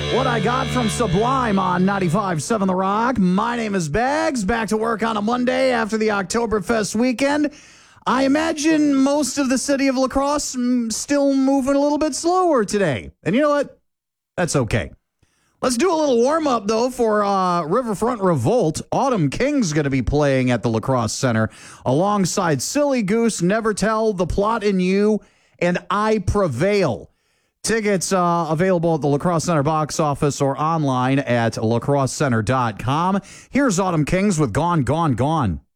What I got from Sublime on 95.7 The Rock. My name is Bags. Back to work on a Monday after the Oktoberfest weekend. I imagine most of the city of La Crosse still moving a little bit slower today. And you know what? That's okay. Let's do a little warm-up, though, for Riverfront Revolt. Autumn King's going to be playing at the La Crosse Center alongside Silly Goose, Never Tell, The Plot in You, and I Prevail. Tickets available at the La Crosse Center box office or online at lacrossecenter.com. Here's Autumn Kings with Gone, Gone, Gone.